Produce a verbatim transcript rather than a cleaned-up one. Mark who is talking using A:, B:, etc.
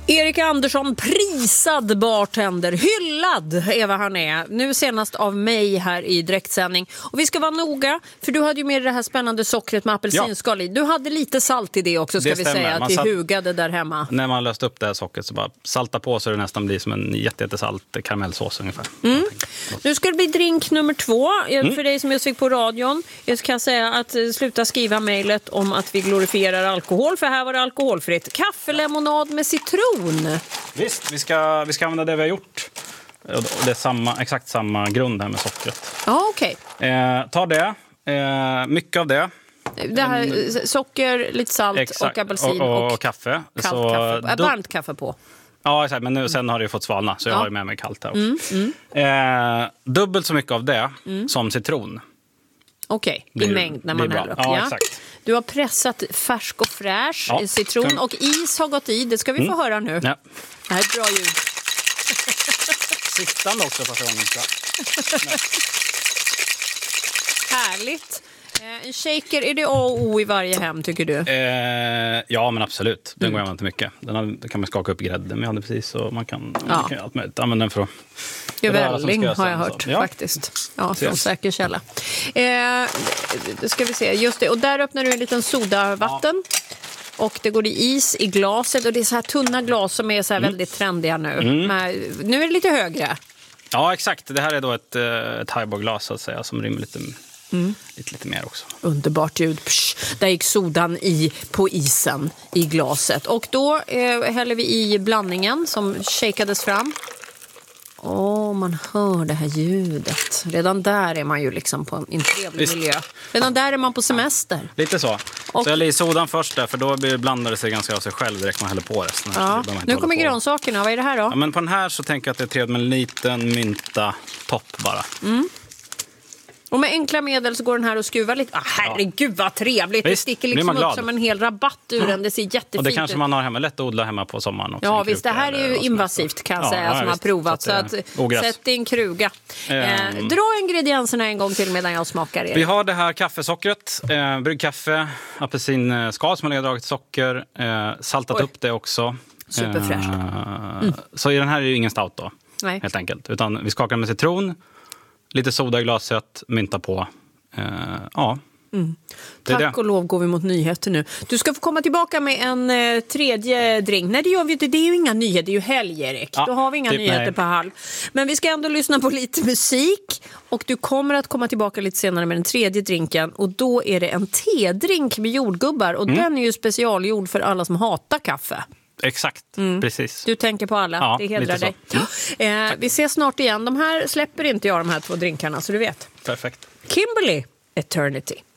A: Erik Andersson, prisad bartender, hyllad är vad han är. Nu senast av mig här i direktsändning. Och vi ska vara noga, för du hade ju med det här spännande sockret med apelsinskal i. Du hade lite salt i det också, ska det vi stämmer. säga, att vi satt, hugade där hemma.
B: När man löste upp det här sockret så bara salta på så det nästan blir som en jättesalt karamellsås ungefär.
A: Mm. Nu ska det bli drink nummer två. Mm. För dig som jag fick på radion, jag kan säga att sluta skriva mejlet om att vi glorifierar alkohol, för här var det alkoholfritt. Kaffelemonad med citron.
B: Visst, vi ska, vi ska använda det vi har gjort. Det är samma, exakt samma grund här med sockret.
A: Ja, okej.
B: Okay. Eh, ta det. Eh, mycket av det.
A: Det här, socker, lite salt exakt. och apelsin och, och,
B: och kaffe.
A: Kallt
B: så,
A: kaffe. Äh, varmt kaffe på.
B: Ja, exakt, men nu, sen har det ju fått svalna, så jag
A: ja.
B: har ju med mig kallt här också.
A: Mm, mm.
B: Eh, dubbelt så mycket av det mm. som citron.
A: Okej, okay. i mängd när man häller upp.
B: Ja,
A: ja.
B: exakt.
A: Du har pressat färsk och fräsch
B: ja.
A: citron och is har gått i. Det ska vi mm. få höra nu.
B: Ja.
A: Det här är bra ljud.
B: Sittande också på förvåningsbra.
A: Härligt. Eh, en shaker, är det A och O i varje hem, tycker du?
B: Eh, ja, men absolut. Den mm. går jag använda mycket. Den har, kan man skaka upp grädde med, hade precis, så man kan, ja. man kan allt möjligt. Använda den för att...
A: Välling har jag hört, ja. faktiskt. Ja, från yes. säker källa. Eh, det ska vi se, just det. Och där öppnar du en liten sodavatten. Ja. Och det går i is i glaset. Och det är så här tunna glas som är så här mm. väldigt trendiga nu. Mm. Men nu är det lite högre.
B: Ja, exakt. Det här är då ett, ett highball-glas så att säga, som rymmer lite... Mm. Lite, lite mer också.
A: Underbart ljud. Psh, där gick sodan i på isen i glaset. Och då eh, häller vi i blandningen som shakades fram. Åh, oh, man hör det här ljudet. Redan där är man ju liksom på en trevlig Visst. miljö. Redan där är man på semester.
B: Ja, lite så. Och, så jag häller i sodan först där, för då blandar det sig ganska av sig själv direkt man häller på resten.
A: Ja. Nu kommer grönsakerna. Vad är det här då?
B: Ja, men på den här så tänker jag att det är trevligt med en liten mynta topp bara.
A: Mm. Och med enkla medel så går den här och skruvar lite. Ah, herregud vad trevligt.
B: Visst,
A: det sticker liksom upp som en hel rabatt ur den. Det ser jättefint ut.
B: Och det kanske man har hemma, lätt att odla hemma på sommaren också.
A: Ja visst, det här är ju invasivt kan jag ja, säga ja, som visst. har provat. Så, att,
B: ogräs.
A: Sätt i en kruga. Um, eh, dra ingredienserna en gång till medan jag smakar er.
B: Vi har det här kaffesockret, eh, bryggkaffe, apelsinskal som man har dragit socker, eh, saltat Oj. upp det också.
A: Superfräscht.
B: Eh, mm. Så i den här är ju ingen stout då, Nej. helt enkelt. Utan vi skakar med citron. Lite soda i glaset, mynta på. Uh, ja.
A: Mm. Tack det. och lov går vi mot nyheter nu. Du ska få komma tillbaka med en eh, tredje drink. Nej, det gör vi inte. Det är ju inga nyheter. Det är ju helg, Erik. Ja, Då har vi inga typ nyheter nej. på halv. Men vi ska ändå lyssna på lite musik. Och du kommer att komma tillbaka lite senare med den tredje drinken. Och då är det en tedrink med jordgubbar. Och mm. den är ju specialgjord för alla som hatar kaffe.
B: Exakt, mm. precis.
A: Du tänker på alla,
B: ja,
A: det hedrar dig. Mm. Eh, vi ses snart igen. De här släpper inte jag, de här två drinkarna, så du vet.
B: Perfekt.
A: Kimberly, Eternity.